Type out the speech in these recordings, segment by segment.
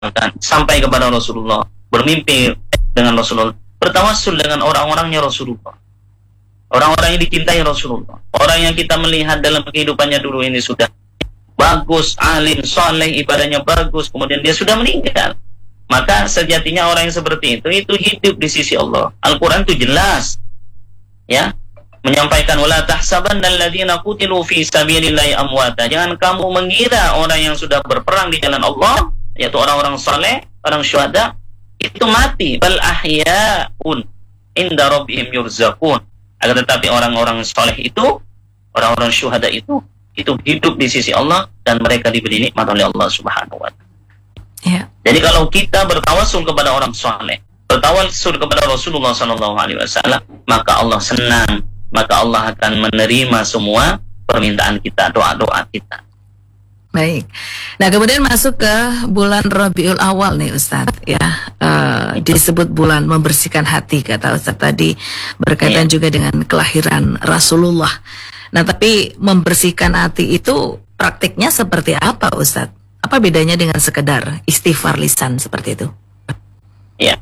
misalkan sampai kepada Rasulullah, bermimpi dengan Rasulullah, bertawassul dengan orang-orangnya Rasulullah, orang-orang yang dicintai Rasulullah, orang yang kita melihat dalam kehidupannya dulu ini sudah bagus, alim, soleh, ibadahnya bagus, kemudian dia sudah meninggal. Maka sejatinya orang yang seperti itu hidup di sisi Allah. Al-Quran itu jelas, ya, menyampaikan wala tahsabanna alladziina qutilu fi sabilillahi amwata. Jangan kamu mengira orang yang sudah berperang di jalan Allah, yaitu orang-orang saleh, orang syuhada, itu mati. Bal ahyaun inda rabbihim yurzaqun. Akan tetapi orang-orang saleh itu, orang-orang syuhada itu hidup di sisi Allah dan mereka diberi nikmat oleh Allah Subhanahu wa taala. Ya. Jadi kalau kita bertawassul kepada orang saleh, bertawassul kepada Rasulullah SAW, maka Allah senang, maka Allah akan menerima semua permintaan kita, doa-doa kita. Baik. Nah, kemudian masuk ke bulan Rabiul Awal nih Ustaz, ya. Disebut bulan membersihkan hati kata Ustaz tadi, berkaitan juga dengan kelahiran Rasulullah. Nah, tapi membersihkan hati itu praktiknya seperti apa Ustaz? Apa bedanya dengan sekedar istighfar lisan seperti itu? Ya.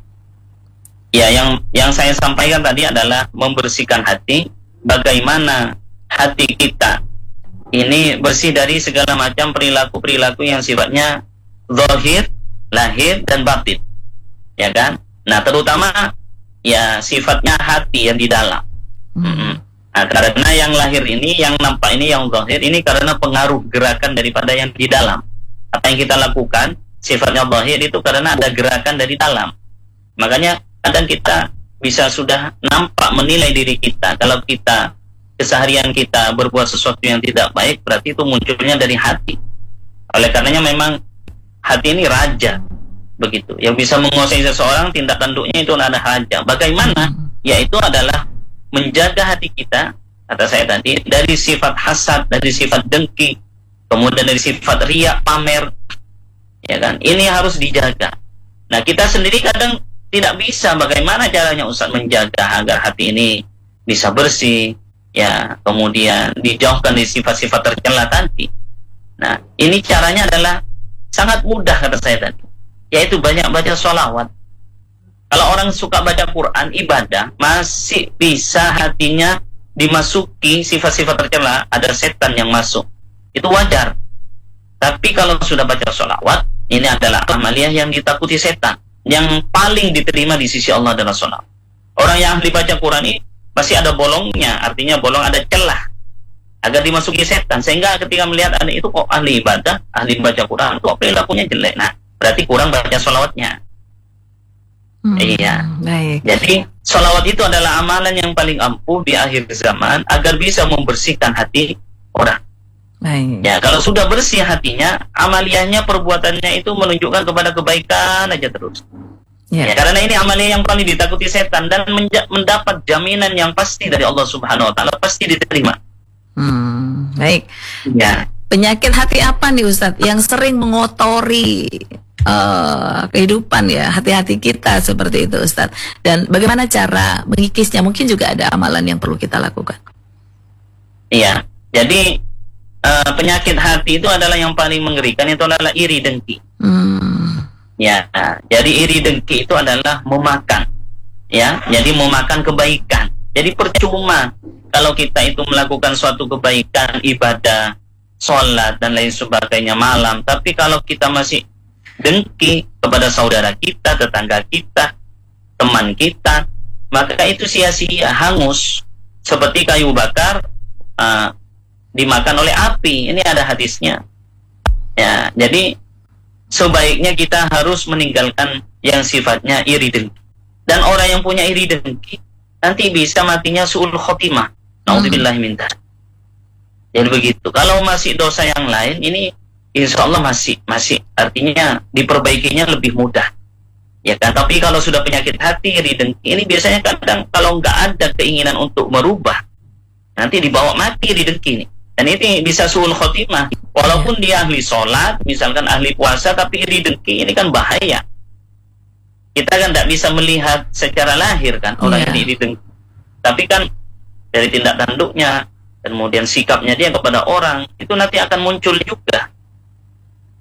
Ya, yang saya sampaikan tadi adalah membersihkan hati, bagaimana hati kita ini bersih dari segala macam perilaku-perilaku yang sifatnya zahir, lahir, dan batin. Ya kan? Nah, terutama ya sifatnya hati yang di dalam. Nah, karena yang lahir ini, yang nampak ini, yang zahir ini karena pengaruh gerakan daripada yang di dalam. Apa yang kita lakukan sifatnya zahir itu karena ada gerakan dari dalam. Makanya kadang kita bisa sudah nampak menilai diri kita. Kalau kita keseharian kita berbuat sesuatu yang tidak baik, berarti itu munculnya dari hati. Oleh karenanya memang hati ini raja, begitu. Yang bisa menguasai seseorang, tindak tanduknya itu ada raja. Bagaimana? Yaitu adalah menjaga hati kita, kata saya tadi, dari sifat hasad, dari sifat dengki, kemudian dari sifat riya, pamer, ya kan? Ini harus dijaga. Nah, kita sendiri kadang tidak bisa. Bagaimana caranya Ustaz menjaga agar hati ini bisa bersih, ya, kemudian dijauhkan dari sifat-sifat tercela tadi. Nah, ini caranya adalah sangat mudah kata saya tadi, yaitu banyak baca sholawat. Kalau orang suka baca Quran, ibadah, masih bisa hatinya dimasuki sifat-sifat tercela, ada setan yang masuk. Itu wajar. Tapi kalau sudah baca sholawat, ini adalah amaliyah yang ditakuti setan, yang paling diterima di sisi Allah adalah sholawat. Orang yang ahli baca Quran ini masih ada bolongnya, artinya bolong ada celah agar dimasuki setan, sehingga ketika melihat ada itu kok ahli ibadah, ahli baca Quran, kok perilakunya jelek. Nah, berarti kurang baca sholawatnya. Iya. Baik. Jadi sholawat itu adalah amalan yang paling ampuh di akhir zaman agar bisa membersihkan hati orang. Baik. Ya, kalau sudah bersih hatinya, amaliyahnya, perbuatannya itu menunjukkan kepada kebaikan aja terus. Ya, karena ini amaliyah yang paling ditakuti setan dan mendapat jaminan yang pasti dari Allah Subhanahu wa taala, pasti diterima. Baik. Ya. Penyakit hati apa nih Ustadz yang sering mengotori kehidupan ya, hati-hati kita seperti itu Ustadz? Dan bagaimana cara mengikisnya? Mungkin juga ada amalan yang perlu kita lakukan. Iya. Jadi penyakit hati itu adalah yang paling mengerikan, itu adalah iri dengki. Ya, jadi iri dengki itu adalah memakan, ya, jadi memakan kebaikan. Jadi percuma kalau kita itu melakukan suatu kebaikan, ibadah, sholat dan lain sebagainya malam, tapi kalau kita masih dengki kepada saudara kita, tetangga kita, teman kita, maka itu sia-sia, hangus, seperti kayu bakar dimakan oleh api. Ini ada hadisnya. Ya, jadi sebaiknya kita harus meninggalkan yang sifatnya iri dengki. Dan orang yang punya iri dengki nanti bisa matinya su'ul khotimah. Nauzubillahi min dzalik. Jadi begitu. Kalau masih dosa yang lain, ini insya Allah masih artinya diperbaikinya lebih mudah. Ya kan? Tapi kalau sudah penyakit hati, iri dengki, ini biasanya kadang kalau nggak ada keinginan untuk merubah, nanti dibawa mati iri dengki ini. Dan ini bisa su'ul khotimah. Walaupun dia ahli sholat, misalkan ahli puasa, tapi iri dengki ini kan bahaya. Kita kan tidak bisa melihat secara lahir kan orang ini iri dengki. Tapi kan dari tindak tanduknya, kemudian sikapnya dia kepada orang, itu nanti akan muncul juga.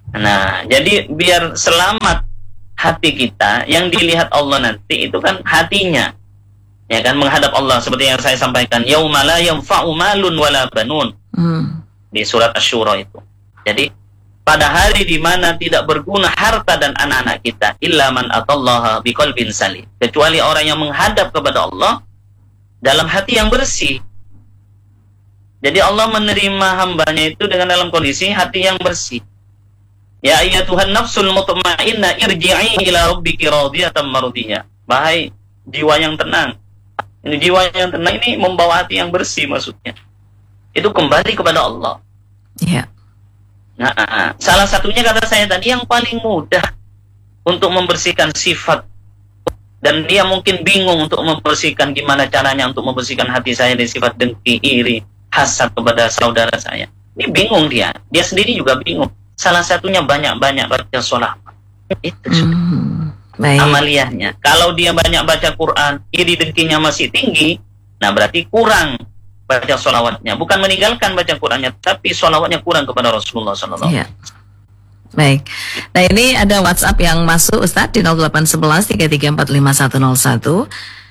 Nah, jadi biar selamat hati kita, yang dilihat Allah nanti itu kan hatinya, ya kan, menghadap Allah, seperti yang saya sampaikan, yauma la yanfa'u malun wala banun, di surat Asy-Syura itu. Jadi pada hari di mana tidak berguna harta dan anak-anak kita, illa man atallaha biqalbin salim, kecuali orang yang menghadap kepada Allah dalam hati yang bersih. Jadi Allah menerima hambanya itu dengan dalam kondisi hati yang bersih. Ya ayyatuhan nafsul mutmainnah irji'i ila rabbiki radiyatan mardiyah. Wahai jiwa yang tenang. Ini jiwa yang tenang ini membawa hati yang bersih maksudnya. Itu kembali kepada Allah. Iya. Nah, salah satunya kata saya tadi yang paling mudah untuk membersihkan sifat, dan dia mungkin bingung untuk membersihkan, gimana caranya untuk membersihkan hati saya dari sifat dengki, iri, hasad kepada saudara saya. Ini bingung dia sendiri juga bingung. Salah satunya banyak-banyak baca sholawat. Itu amaliyahnya. Kalau dia banyak baca Quran, iri dengkinya masih tinggi, nah berarti kurang baca sholawatnya. Bukan meninggalkan baca Qurannya, tapi sholawatnya kurang kepada Rasulullah SAW. Iya. Baik. Nah, ini ada WhatsApp yang masuk, Ustadz, di 0811 3345 101.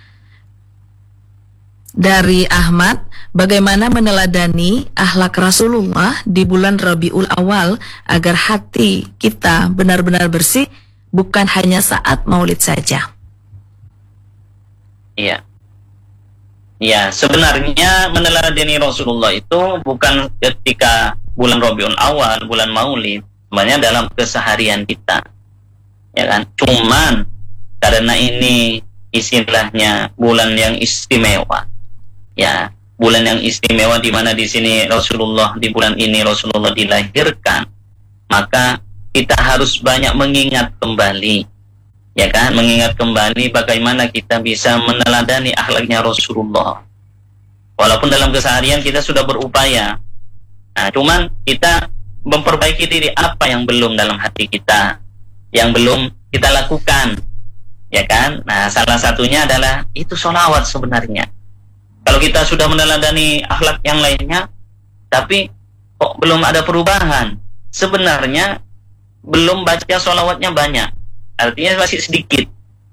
Dari Ahmad, bagaimana meneladani akhlak Rasulullah di bulan Rabiul Awal agar hati kita benar-benar bersih, bukan hanya saat maulid saja? Iya. Ya, sebenarnya meneladani Rasulullah itu bukan ketika bulan Rabiul Awal, bulan maulid, sebenarnya dalam keseharian kita. Ya kan? Cuman karena ini istilahnya bulan yang istimewa. Ya, bulan yang istimewa di mana di sini Rasulullah, di bulan ini Rasulullah dilahirkan, maka kita harus banyak mengingat kembali, ya kan, mengingat kembali bagaimana kita bisa meneladani akhlaknya Rasulullah. Walaupun dalam keseharian kita sudah berupaya, nah cuman kita memperbaiki diri, apa yang belum dalam hati kita, yang belum kita lakukan, ya kan. Nah, salah satunya adalah itu sholawat sebenarnya. Kalau kita sudah meneladani akhlak yang lainnya, tapi kok belum ada perubahan, sebenarnya belum baca sholawatnya banyak, artinya masih sedikit.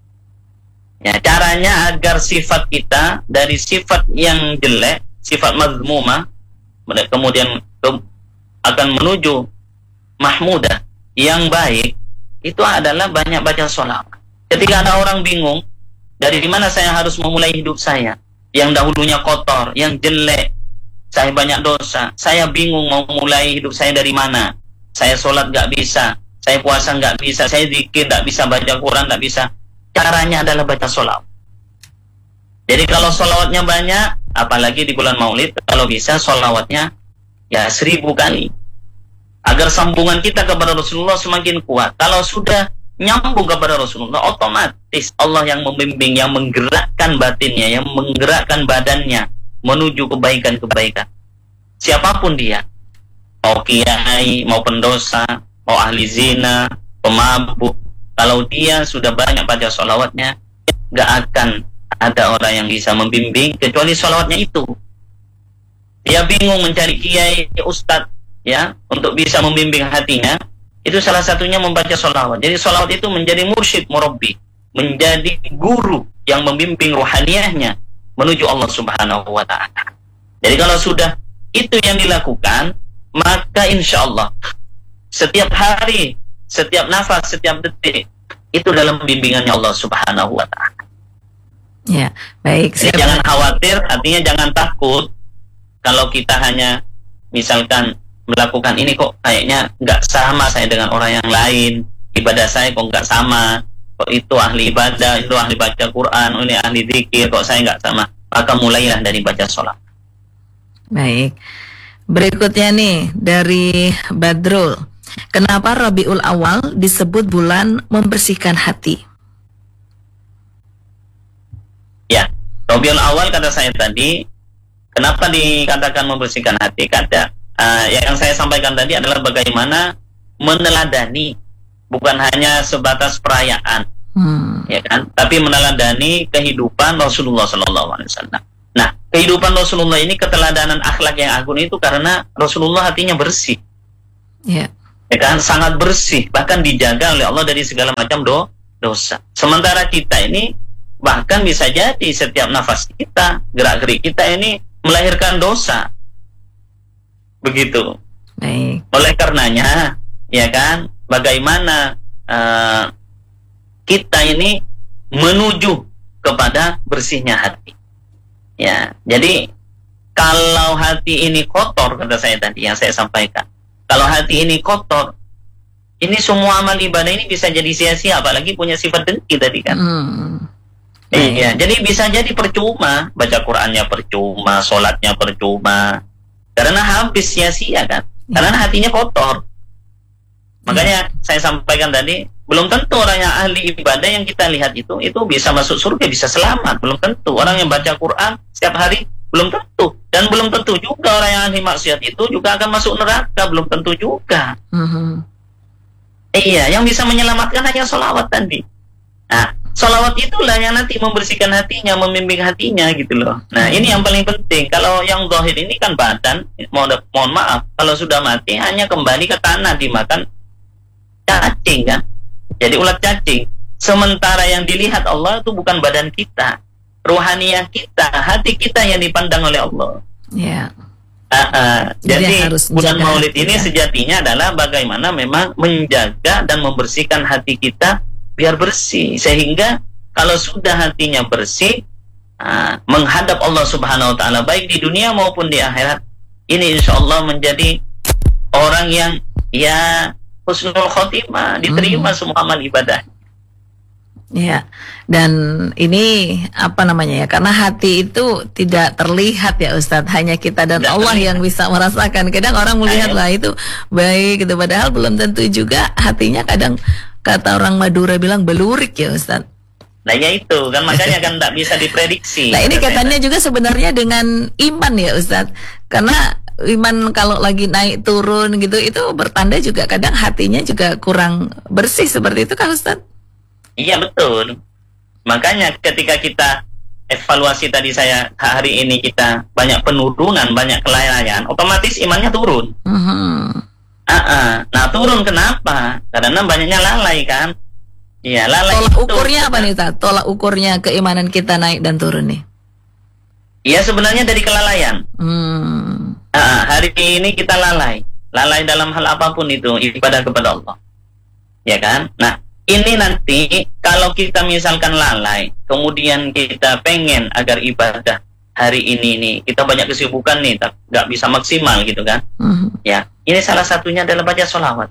Ya, caranya agar sifat kita dari sifat yang jelek, sifat mazmumah, kemudian akan menuju mahmudah, yang baik, itu adalah banyak baca sholawat. Ketika ada orang bingung, dari mana saya harus memulai hidup saya, yang dahulunya kotor, yang jelek, saya banyak dosa, saya bingung mau mulai hidup saya dari mana. Saya sholat gak bisa, saya puasa gak bisa, saya zikir gak bisa, baca Quran gak bisa. Caranya adalah baca sholawat. Jadi kalau sholawatnya banyak, apalagi di bulan maulid, kalau bisa sholawatnya ya 1000 kali, agar sambungan kita kepada Rasulullah semakin kuat. Kalau sudah nyambung kepada Rasulullah, otomatis Allah yang membimbing, yang menggerakkan batinnya, yang menggerakkan badannya menuju kebaikan-kebaikan. Siapapun dia, mau kiai, mau pendosa, mau ahli zina, pemabuk, kalau dia sudah banyak baca sholawatnya, gak akan ada orang yang bisa membimbing kecuali sholawatnya itu. Dia bingung mencari kiai, ustadz, ya, untuk bisa membimbing hatinya. Itu salah satunya membaca sholawat. Jadi sholawat itu menjadi mursyid murabbi, menjadi guru yang membimbing rohaniyahnya menuju Allah Subhanahu wa ta'ala. Jadi kalau sudah itu yang dilakukan, maka insya Allah setiap hari, setiap nafas, setiap detik itu dalam bimbingannya Allah Subhanahu wa ta'ala. Ya, baik. Jadi jangan khawatir, artinya jangan takut kalau kita hanya misalkan melakukan ini, kok kayaknya nggak sama saya dengan orang yang lain, ibadah saya kok nggak sama, kok itu ahli ibadah, itu ahli baca Quran, ini ahli zikir, kok saya nggak sama. Maka mulailah dari baca sholat. Baik, berikutnya nih dari Badrul, kenapa Rabiul Awal disebut bulan membersihkan hati? Ya, Rabiul Awal kata saya tadi, kenapa dikatakan membersihkan hati? Yang saya sampaikan tadi adalah bagaimana meneladani, bukan hanya sebatas perayaan, ya kan? Tapi meneladani kehidupan Rasulullah SAW. Nah, kehidupan Rasulullah ini, keteladanan akhlak yang agung itu karena Rasulullah hatinya bersih. Yeah. ya kan, sangat bersih, bahkan dijaga oleh Allah dari segala macam dosa. Sementara kita ini bahkan bisa jadi setiap nafas kita, gerak-gerik kita ini melahirkan dosa. Begitu. Baik. Oleh karenanya, ya kan, bagaimana kita ini menuju kepada bersihnya hati. Ya, jadi kalau hati ini kotor, kata saya tadi yang saya sampaikan, kalau hati ini kotor, ini semua amal ibadah ini bisa jadi sia-sia, apalagi punya sifat dengki tadi kan. Iya, jadi bisa jadi percuma, baca Qur'annya percuma, sholatnya percuma, karena habis sia-sia kan, karena hatinya kotor. Makanya saya sampaikan tadi, belum tentu orang yang ahli ibadah yang kita lihat itu bisa masuk surga, bisa selamat, belum tentu. Orang yang baca Quran setiap hari belum tentu, dan belum tentu juga orang yang ahli maksiat itu juga akan masuk neraka, belum tentu juga. Iya, yang bisa menyelamatkan hanya sholawat tadi. Nah, sholawat itulah yang nanti membersihkan hatinya, membimbing hatinya gitu loh. Nah, ini yang paling penting. Kalau yang zahir ini kan badan, mohon maaf, kalau sudah mati hanya kembali ke tanah, dimakan cacing kan, jadi ulat cacing. Sementara yang dilihat Allah itu bukan badan kita, ruhaniyah kita, hati kita yang dipandang oleh Allah. Ya. Jadi bulan Maulid ini kita sejatinya adalah bagaimana memang menjaga dan membersihkan hati kita biar bersih, sehingga kalau sudah hatinya bersih, menghadap Allah Subhanahu Wa Taala baik di dunia maupun di akhirat, ini insya Allah menjadi orang yang ya husnul khotimah, diterima semua amal ibadah. Ya, dan ini apa namanya ya, karena hati itu tidak terlihat ya Ustadz, hanya kita dan tidak Allah terlihat, yang bisa merasakan. Kadang orang melihat lah itu baik gitu, padahal belum tentu juga hatinya. Kadang kata orang Madura bilang belurik ya Ustadz. Nah ya itu kan, makanya kan tidak bisa diprediksi. Nah ini katanya juga sebenarnya dengan iman ya Ustadz, karena iman kalau lagi naik turun gitu, itu bertanda juga kadang hatinya juga kurang bersih, seperti itu kan Ustadz? Iya betul. Makanya ketika kita evaluasi tadi saya, hari ini kita banyak penurunan, banyak kelalaian, otomatis imannya turun. Nah turun kenapa? Karena banyaknya lalai kan. Iya, lalai. Tolak ukurnya apa nih Ustadz? Tolak ukurnya keimanan kita naik dan turun nih? Iya sebenarnya dari kelalaian. Hari ini kita lalai dalam hal apapun itu, ibadah kepada Allah, ya kan? Nah ini nanti kalau kita misalkan lalai, kemudian kita pengen agar ibadah hari ini nih, kita banyak kesibukan nih, nggak bisa maksimal gitu kan? Ya, ini salah satunya adalah baca sholawat.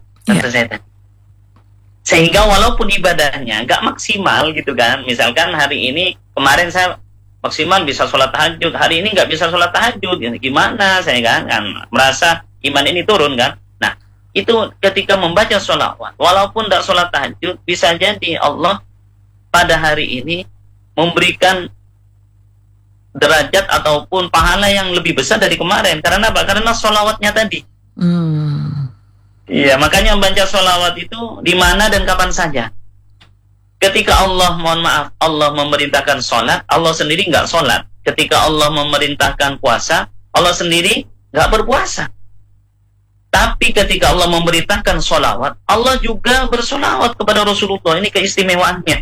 Sehingga walaupun ibadahnya nggak maksimal gitu kan, misalkan hari ini, kemarin saya maksimal bisa sholat tahajud, hari ini nggak bisa sholat tahajud, gimana saya kan merasa iman ini turun kan? Nah itu ketika membaca sholawat, walaupun tidak sholat tahajud, bisa jadi Allah pada hari ini memberikan derajat ataupun pahala yang lebih besar dari kemarin. Karena apa? Karena sholawatnya tadi. Iya, makanya membaca sholawat itu di mana dan kapan saja. Ketika Allah, mohon maaf, Allah memerintahkan sholat, Allah sendiri nggak sholat. Ketika Allah memerintahkan puasa, Allah sendiri nggak berpuasa. Tapi ketika Allah memerintahkan sholawat, Allah juga bersolawat kepada Rasulullah. Ini keistimewaannya.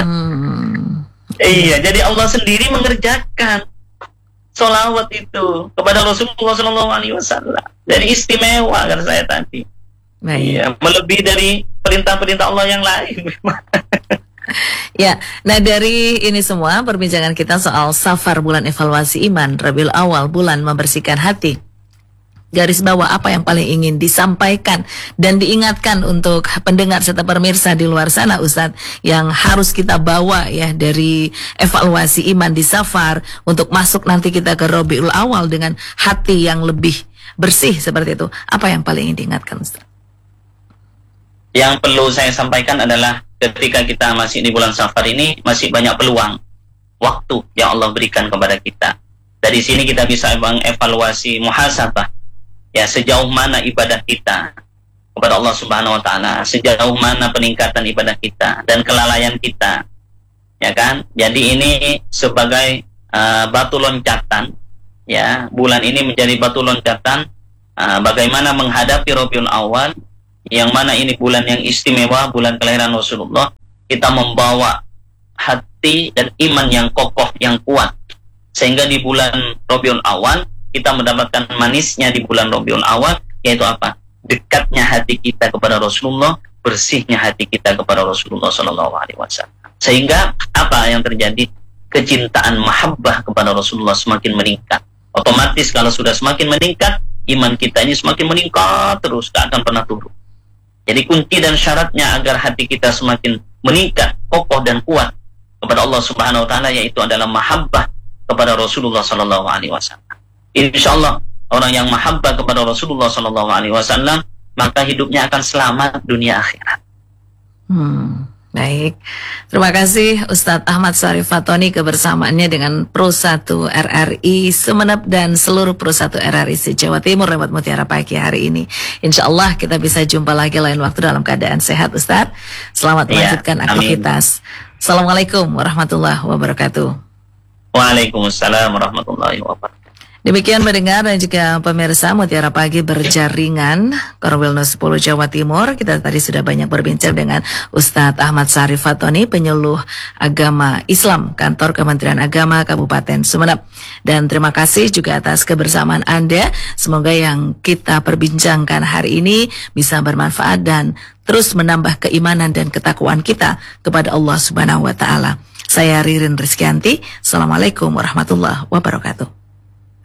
Iya, jadi Allah sendiri mengerjakan sholawat itu kepada Rasulullah SAW. Jadi istimewa kan saya tadi. Iya, melebihi dari perintah-perintah Allah yang lain. Ya, nah dari ini semua perbincangan kita soal Safar, bulan evaluasi iman, Rabiul Awal, bulan membersihkan hati. Garis bawah apa yang paling ingin disampaikan dan diingatkan untuk pendengar serta pemirsa di luar sana Ustadz, yang harus kita bawa ya dari evaluasi iman di Safar untuk masuk nanti kita ke Rabiul Awal dengan hati yang lebih bersih seperti itu. Apa yang paling ingin diingatkan Ustadz? Yang perlu saya sampaikan adalah ketika kita masih di bulan Safar ini, masih banyak peluang waktu yang Allah berikan kepada kita. Dari sini kita bisa mengevaluasi, muhasabah, ya, sejauh mana ibadah kita kepada Allah Subhanahu Wa Taala, sejauh mana peningkatan ibadah kita dan kelalaian kita, ya kan? Jadi ini sebagai batu loncatan, ya, bulan ini menjadi batu loncatan bagaimana menghadapi Rabiul Awal, yang mana ini bulan yang istimewa, bulan kelahiran Rasulullah, kita membawa hati dan iman yang kokoh, yang kuat, sehingga di bulan Rabiul Awal kita mendapatkan manisnya di bulan Rabiul Awal, yaitu apa? Dekatnya hati kita kepada Rasulullah, bersihnya hati kita kepada Rasulullah SAW. Sehingga apa yang terjadi? Kecintaan, mahabbah kepada Rasulullah semakin meningkat. Otomatis kalau sudah semakin meningkat, iman kita ini semakin meningkat terus, tak akan pernah turun. Jadi kunci dan syaratnya agar hati kita semakin meningkat, kokoh dan kuat kepada Allah Subhanahu wa taala, yaitu adalah mahabbah kepada Rasulullah sallallahu alaihi wasallam. Insyaallah orang yang mahabbah kepada Rasulullah sallallahu alaihi wasallam, maka hidupnya akan selamat dunia akhirat. Baik, terima kasih Ustadz Ahmad Syarif Fatoni kebersamaannya dengan Pro 1 RRI Sumeneb dan seluruh Pro 1 RRI se-Jawa Timur lewat Mutiara Pagi hari ini. Insya Allah kita bisa jumpa lagi lain waktu dalam keadaan sehat Ustadz. Selamat melanjutkan aktivitas. Assalamualaikum warahmatullahi wabarakatuh. Waalaikumsalam warahmatullahi wabarakatuh. Demikian mendengar dan juga pemirsa Mutiara Pagi berjaringan Korwil 10 Jawa Timur. Kita tadi sudah banyak berbincang dengan Ustadz Ahmad Syarif Fatoni, penyuluh agama Islam Kantor Kementerian Agama Kabupaten Sumeneb. Dan terima kasih juga atas kebersamaan Anda. Semoga yang kita perbincangkan hari ini bisa bermanfaat dan terus menambah keimanan dan ketakwaan kita kepada Allah Subhanahu wa taala. Saya Ririn Rizkyanti. Assalamualaikum warahmatullahi wabarakatuh.